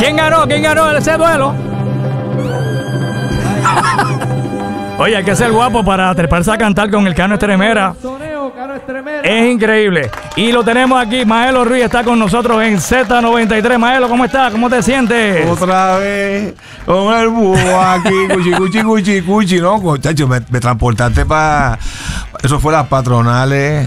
¿Quién ganó ese duelo? Oye, hay que ser guapo para treparse a cantar con el Cano Estremera. Es increíble. Y lo tenemos aquí, Maelo Ruiz está con nosotros en Z93. Maelo, ¿cómo estás? ¿Cómo te sientes? Otra vez con el búho aquí, cuchi, ¿no? Muchachos, me transportaste para... Eso fue las patronales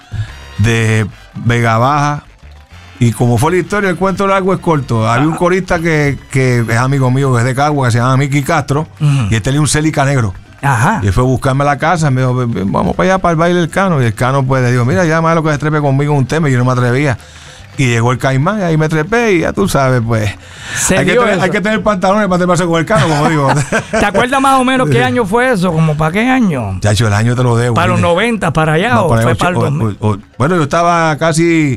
de Vega Baja. Y como fue la historia, el cuento largo es corto. Había un corista que es amigo mío, que es de Cagua, que se llama Miki Castro, y él tenía un Celica negro. Ajá. Y él fue a buscarme a la casa, me dijo, vamos para allá para el baile del Cano. Y el Cano pues le dijo, mira, llama a lo que se trepe conmigo en un tema, y yo no me atrevía. Y llegó el Caimán, y ahí me trepé, y ya tú sabes, pues. Hay que tener pantalones para treparse con el Cano, como digo. ¿Te acuerdas más o menos qué año fue eso? ¿Como para qué año? Chacho, el año te lo debo. ¿Para los 90, para allá, no, o fue para el 2000? Bueno, yo estaba casi...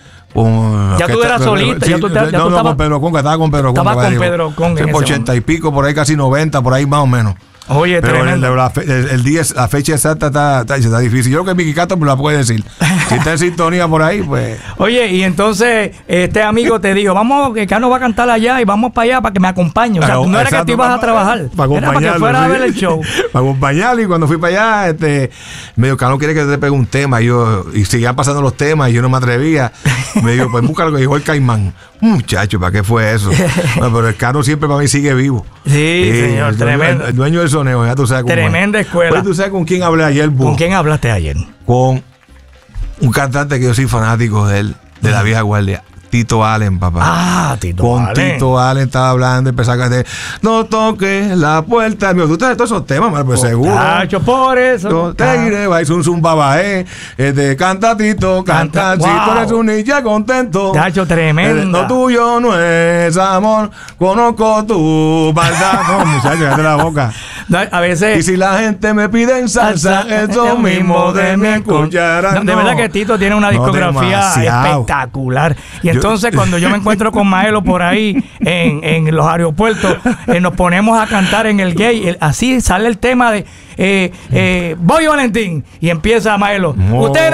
ya tú eras solista, sí, ya tú estabas... con Pedro Conga, estaba con Pedro Conga. Estaba con Pedro Conga en ese 80 y pico, por ahí casi 90, por ahí más o menos. Oye, pero tremendo. el día, la fecha exacta está difícil. Yo creo que Miki Castro me la puede decir. Si está en sintonía por ahí, pues... Oye, y entonces este amigo te dijo, vamos, que Cano va a cantar allá y vamos para allá para que me acompañe. O sea, no era que tú ibas a trabajar, era para que fuera a ver el show. Para acompañarlo, y cuando fui para allá, me dijo, Cano quiere que te pegue un tema. Y seguían pasando los temas y yo no me atrevía. Me dijo, pues búscalo, que llegó el Caimán. Muchacho, ¿para qué fue eso? Bueno, pero el Cano siempre para mí sigue vivo. Sí, señor, tremendo. El dueño del soneo, ya tú sabes cómo tremenda es. Escuela. Pues tú sabes con quién hablé ayer, ¿Con quién hablaste ayer? Con un cantante que yo soy fanático de él, de la vieja guardia, Tito Allen, papá. Ah, Tito Allen. Con Tito Allen estaba hablando, empezó a cantar, no toques la puerta. Mío, tú traes todos esos temas, man, pues seguro. Tacho, por eso. No te iré, va, un zumbabaé. Canta Tito, canta. Si tú eres un niña contento. Tacho, tremendo. Lo tuyo no es amor, conozco tu maldad. No, muchachos, cállate la boca. A veces. Y si la gente me pide en salsa, eso mismo de mi escuchar. De verdad que Tito tiene una discografía espectacular. Y entonces cuando yo me encuentro con Maelo por ahí en los aeropuertos, nos ponemos a cantar en el gay. Así sale el tema de Boy Valentín. Y empieza Maelo. Usted